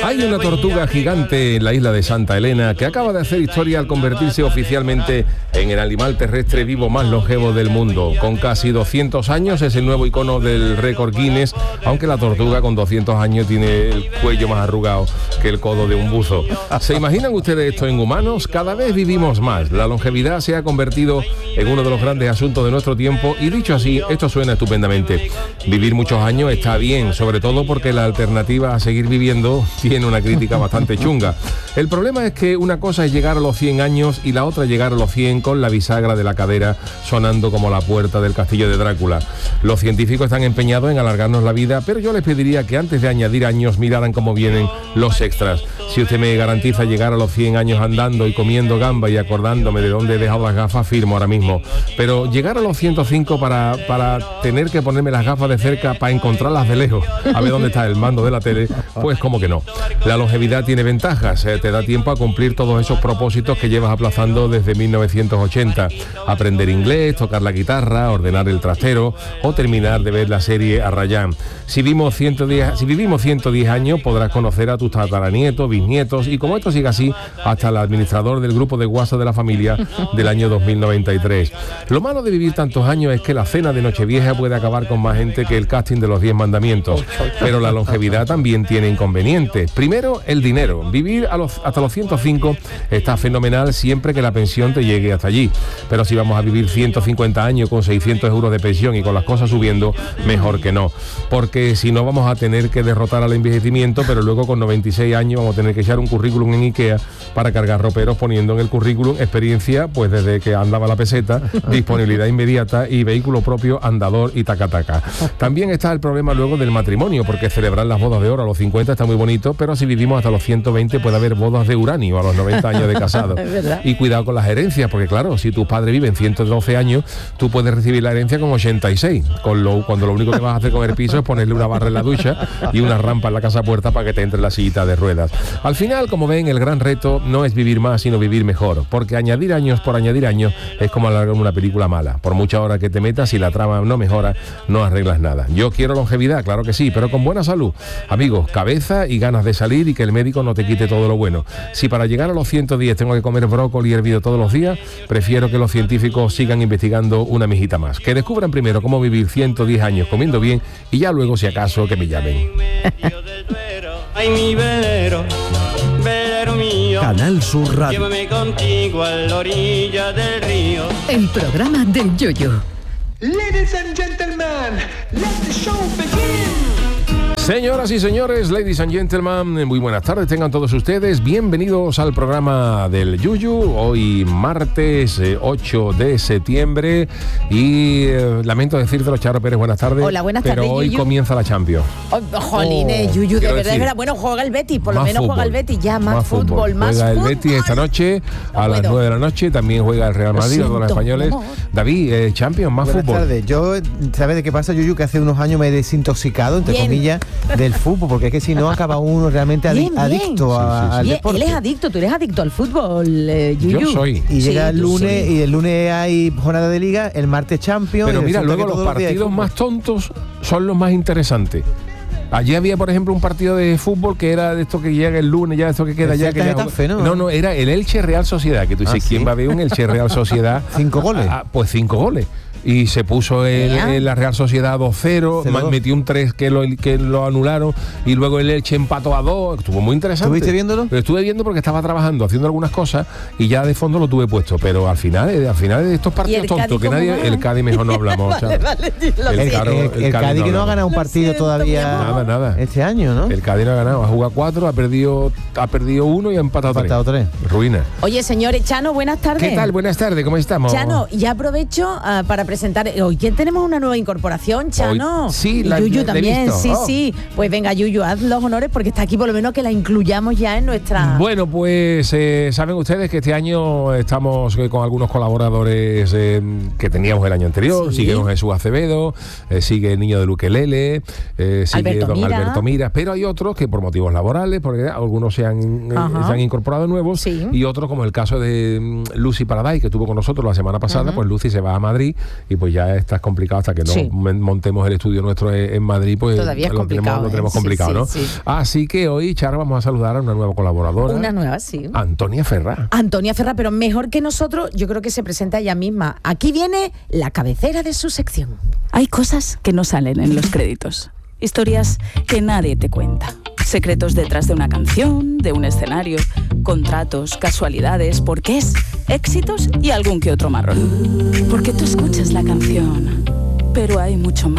Hay una tortuga gigante en la isla de Santa Elena que acaba de hacer historia al convertirse oficialmente en el animal terrestre vivo más longevo del mundo. Con casi 200 años es el nuevo icono del récord Guinness, aunque la tortuga con 200 años tiene el cuello más arrugado que el codo de un buzo. ¿Se imaginan ustedes esto en humanos? Cada vez vivimos más. La longevidad se ha convertido en uno de los grandes asuntos de nuestro tiempo y dicho así, esto suena estupendamente. Vivir muchos años está bien, sobre todo porque la alternativa a seguir viviendo tiene una crítica bastante chunga. El problema es que una cosa es llegar a los 100 años y la otra llegar a los 100 con la bisagra de la cadera sonando como la puerta del castillo de Drácula. Los científicos están empeñados en alargarnos la vida, pero yo les pediría que antes de añadir años miraran cómo vienen los extras. Si usted me garantiza llegar a los 100 años andando y comiendo gamba y acordándome de dónde he dejado las gafas, firmo ahora mismo. Pero llegar a los 105 para tener que ponerme las gafas de cerca para encontrarlas de lejos, a ver dónde está el mando de la tele, pues como que no. La longevidad tiene ventajas, te da tiempo a cumplir todos esos propósitos que llevas aplazando desde 1980. Aprender inglés, tocar la guitarra, ordenar el trastero o terminar de ver la serie Arrayán. Si vivimos 110 años, podrás conocer a tus tataranietos, bisnietos y como esto sigue así, hasta el administrador del grupo de WhatsApp de la familia del año 2093. Lo malo de vivir tantos años es que la cena de Nochevieja puede acabar con más gente que el casting de los 10 mandamientos. Pero la longevidad también tiene inconvenientes. Primero, el dinero. Vivir hasta los 105 está fenomenal siempre que la pensión te llegue hasta allí. Pero si vamos a vivir 150 años con 600 euros de pensión y con las cosas subiendo, mejor que no. Porque si no vamos a tener que derrotar al envejecimiento, pero luego con 96 años vamos a tener que echar un currículum en IKEA para cargar roperos poniendo en el currículum experiencia pues desde que andaba la peseta, disponibilidad inmediata y vehículo propio, andador y taca-taca. También está el problema luego del matrimonio, porque celebrar las bodas de oro a los 50 está muy bonito, pero si vivimos hasta los 120 puede haber bodas de uranio a los 90 años de casado. Y cuidado con las herencias, porque claro, si tus padres viven 112 años, tú puedes recibir la herencia con 86, cuando lo único que vas a hacer con el piso es ponerle una barra en la ducha y una rampa en la casa puerta para que te entre la sillita de ruedas. Al final, como ven, el gran reto no es vivir más, sino vivir mejor, porque añadir años por añadir años es como alargar una película mala. Por mucha hora que te metas, si la trama no mejora, no arreglas nada. Yo quiero longevidad, claro que sí, pero con buena salud. Amigos, cabeza y ganas de salir y que el médico no te quite todo lo bueno. Si para llegar a los 110 tengo que comer brócoli hervido todos los días, prefiero que los científicos sigan investigando una mijita más. Que descubran primero cómo vivir 110 años comiendo bien y ya luego, si acaso, que me llamen. Canal Sur Radio. Llévame contigo a la orilla del río. El programa del Yoyo. Ladies and gentlemen, let the show begin. Señoras y señores, ladies and gentlemen, muy buenas tardes, tengan todos ustedes. Bienvenidos al programa del Yuyu. Hoy martes 8 de septiembre y lamento decírtelo, Charo Pérez, buenas tardes. Hola, buenas tardes, pero hoy Yuyu. Comienza la Champions. Jolines, Yuyu, de verdad, es verdad. Bueno, juega el Betis, por lo menos fútbol, juega el Betis, ya, más fútbol, más juega fútbol. el Betis esta noche a las 9 de la noche, también juega el Real Madrid, los españoles. David, Champions, más buenas fútbol. Tardes. Yo, ¿sabes de qué pasa, Yuyu? Que hace unos años me he desintoxicado, entre comillas, del fútbol, porque es que si no acaba uno realmente adicto al deporte. Él es adicto, tú eres adicto al fútbol, Yuyu. Yo soy. Y llega el lunes y el lunes hay jornada de liga, el martes Champions. Pero mira, luego los partidos más tontos son los más interesantes. Allí había, por ejemplo, un partido de fútbol que era de esto que llega el lunes, ya esto que queda ya. Que Getafe, no, era el Elche Real Sociedad, que tú dices, ¿quién va a ver un Elche Real Sociedad? 5 goles. Pues 5 goles. Y se puso la Real Sociedad 2-0, metió un 3 que lo anularon y luego el Elche empató a 2. Estuvo muy interesante. ¿Estuviste viéndolo? Lo estuve viendo porque estaba trabajando, haciendo algunas cosas y ya de fondo lo tuve puesto. Pero al final de estos partidos tontos que nadie... El Cádiz mejor no hablamos. El Cádiz que no ha ganado un partido todavía. Nada. Este año, ¿no? El Cádiz no ha ganado, ha jugado 4, ha perdido 1 y ha empatado 3. Ruina. Oye, señores, Chano, buenas tardes. ¿Qué tal? Buenas tardes, ¿cómo estamos? Chano, ya aprovecho para presentar. Hoy tenemos una nueva incorporación, Chano. Hoy, sí, Yuyu también, sí. Sí. Pues venga, Yuyu, haz los honores porque está aquí, por lo menos que la incluyamos ya en nuestra... Bueno, pues saben ustedes que este año estamos con algunos colaboradores que teníamos el año anterior. Sí. Sigue don Jesús Acevedo, sigue el niño de Luquelele, sigue don Alberto Miras, pero hay otros que por motivos laborales, porque algunos se han incorporado nuevos, y otros como el caso de Lucy Paradise, que estuvo con nosotros la semana pasada. Pues Lucy se va a Madrid y pues ya estás complicado hasta que no montemos el estudio nuestro en Madrid, pues todavía es complicado, lo tenemos complicado, ¿no? Sí. Así que hoy, Charo, vamos a saludar a una nueva colaboradora. Una nueva, sí. Antonia Ferrá. Antonia Ferrá, pero mejor que nosotros, yo creo que se presenta ella misma. Aquí viene la cabecera de su sección. Hay cosas que no salen en los créditos. Historias que nadie te cuenta. Secretos detrás de una canción, de un escenario, contratos, casualidades, porqués, éxitos y algún que otro marrón. Porque tú escuchas la canción, pero hay mucho más.